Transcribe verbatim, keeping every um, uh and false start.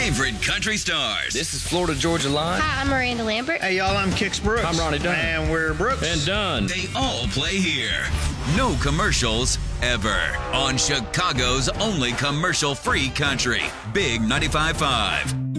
favorite country stars. This is Florida Georgia Line. Hi, I'm Miranda Lambert. Hey, y'all, I'm Kix Brooks. I'm Ronnie Dunn. And we're Brooks. And Dunn. They all play here. No commercials ever. On Chicago's only commercial-free country. Big ninety-five point five.